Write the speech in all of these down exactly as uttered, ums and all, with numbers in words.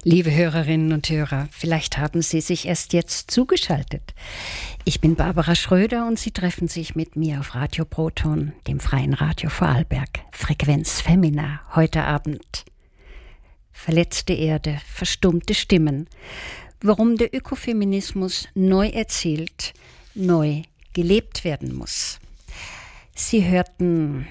Liebe Hörerinnen und Hörer, vielleicht haben Sie sich erst jetzt zugeschaltet. Ich bin Barbara Schröder und Sie treffen sich mit mir auf Radio Proton, dem freien Radio Vorarlberg. Frequenz Femina, heute Abend. Verletzte Erde, verstummte Stimmen. Warum der Ökofeminismus neu erzählt, neu gelebt werden muss. Sie hörten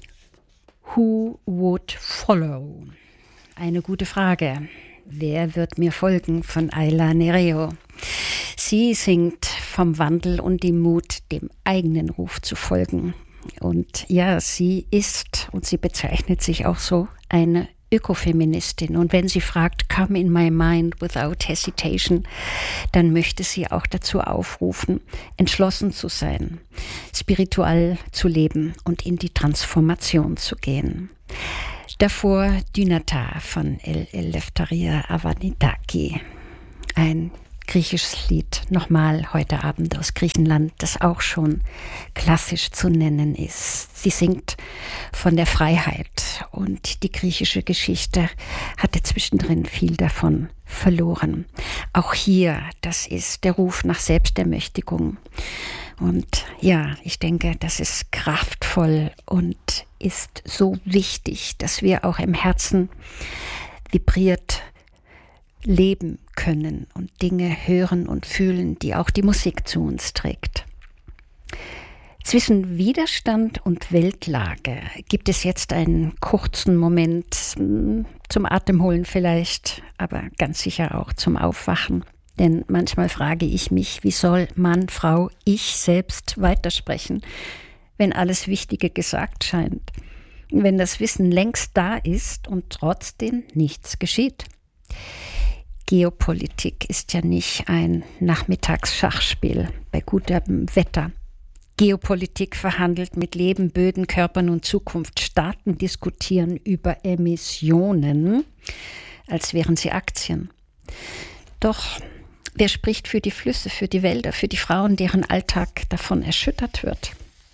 Who Would Follow? Eine gute Frage. Wer wird mir folgen von Ayla Nereo? Sie singt vom Wandel und dem Mut, dem eigenen Ruf zu folgen. Und ja, sie ist, und sie bezeichnet sich auch so, eine Ökofeministin. Und wenn sie fragt, come in my mind without hesitation, dann möchte sie auch dazu aufrufen, entschlossen zu sein, spirituell zu leben und in die Transformation zu gehen. Davor Dynata von El Eleftheria Avanitaki, ein griechisches Lied, nochmal heute Abend aus Griechenland, das auch schon klassisch zu nennen ist. Sie singt von der Freiheit und die griechische Geschichte hatte zwischendrin viel davon verloren. Auch hier, das ist der Ruf nach Selbstermächtigung. Und ja, ich denke, das ist kraftvoll und ist so wichtig, dass wir auch im Herzen vibriert leben können und Dinge hören und fühlen, die auch die Musik zu uns trägt. Zwischen Widerstand und Weltlage gibt es jetzt einen kurzen Moment zum Atemholen vielleicht, aber ganz sicher auch zum Aufwachen. Denn manchmal frage ich mich, wie soll Mann, Frau, ich selbst weitersprechen, wenn alles Wichtige gesagt scheint, wenn das Wissen längst da ist und trotzdem nichts geschieht. Geopolitik ist ja nicht ein Nachmittagsschachspiel bei gutem Wetter. Geopolitik verhandelt mit Leben, Böden, Körpern und Zukunft. Staaten diskutieren über Emissionen, als wären sie Aktien. Doch wer spricht für die Flüsse, für die Wälder, für die Frauen, deren Alltag davon erschüttert wird?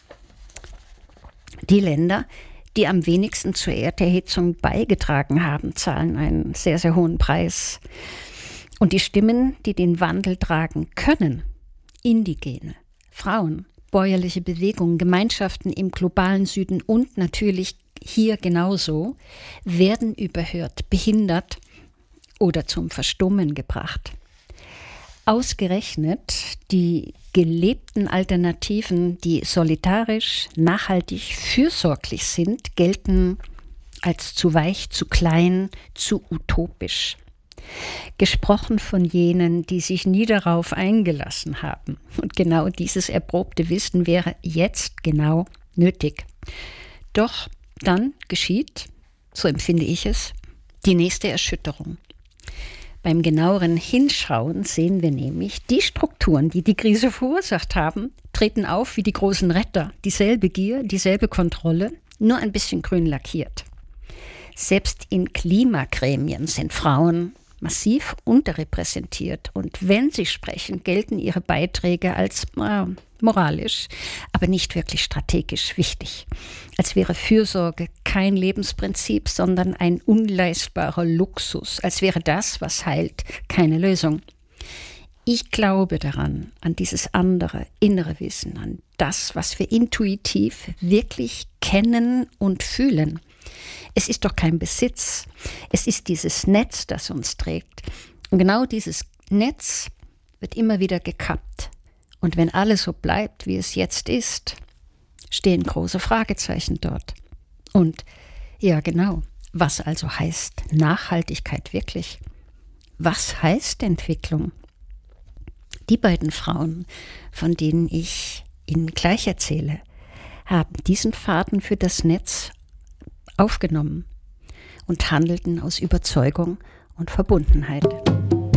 Die Länder, die am wenigsten zur Erderhitzung beigetragen haben, zahlen einen sehr, sehr hohen Preis. Und die Stimmen, die den Wandel tragen können, Indigene, Frauen, bäuerliche Bewegungen, Gemeinschaften im globalen Süden und natürlich hier genauso, werden überhört, behindert oder zum Verstummen gebracht. Ausgerechnet die gelebten Alternativen, die solidarisch, nachhaltig, fürsorglich sind, gelten als zu weich, zu klein, zu utopisch. Gesprochen von jenen, die sich nie darauf eingelassen haben. Und genau dieses erprobte Wissen wäre jetzt genau nötig. Doch dann geschieht, so empfinde ich es, die nächste Erschütterung. Beim genaueren Hinschauen sehen wir nämlich, die Strukturen, die die Krise verursacht haben, treten auf wie die großen Retter. Dieselbe Gier, dieselbe Kontrolle, nur ein bisschen grün lackiert. Selbst in Klimagremien sind Frauen massiv unterrepräsentiert. Und wenn sie sprechen, gelten ihre Beiträge als äh, moralisch, aber nicht wirklich strategisch wichtig. Als wäre Fürsorge kein Lebensprinzip, sondern ein unleistbarer Luxus. Als wäre das, was heilt, keine Lösung. Ich glaube daran, an dieses andere, innere Wissen, an das, was wir intuitiv wirklich kennen und fühlen. Es ist doch kein Besitz. Es ist dieses Netz, das uns trägt. Und genau dieses Netz wird immer wieder gekappt. Und wenn alles so bleibt, wie es jetzt ist, stehen große Fragezeichen dort. Und ja, genau, was also heißt Nachhaltigkeit wirklich? Was heißt Entwicklung? Die beiden Frauen, von denen ich Ihnen gleich erzähle, haben diesen Faden für das Netz aufgenommen und handelten aus Überzeugung und Verbundenheit.